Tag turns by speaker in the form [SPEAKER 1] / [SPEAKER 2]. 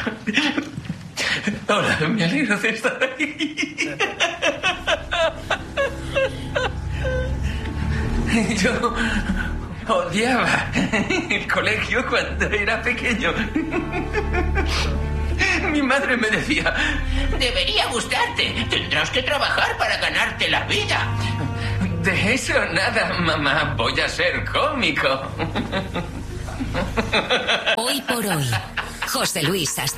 [SPEAKER 1] Hola, me alegro de estar aquí. Yo odiaba el colegio cuando era pequeño. Mi madre me decía: debería gustarte, tendrás que trabajar para ganarte la vida. De eso nada, mamá, voy a ser cómico.
[SPEAKER 2] Hoy por hoy, José Luis Asturias.